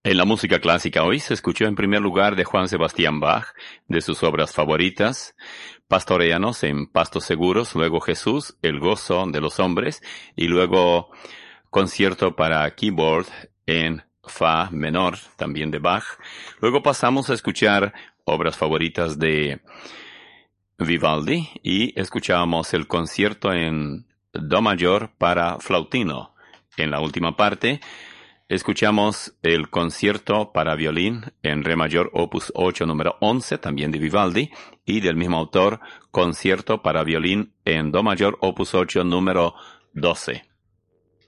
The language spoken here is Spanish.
En la música clásica hoy se escuchó en primer lugar de Juan Sebastián Bach, de sus obras favoritas, Pastoreanos en Pastos Seguros, luego Jesús, El Gozo de los Hombres, y luego Concierto para Keyboard en Fa menor, también de Bach. Luego pasamos a escuchar obras favoritas de Vivaldi y escuchábamos el concierto en Do mayor para flautino. En la última parte, escuchamos el concierto para violín en Re mayor opus 8 número 11, también de Vivaldi, y del mismo autor, concierto para violín en Do mayor opus 8 número 12.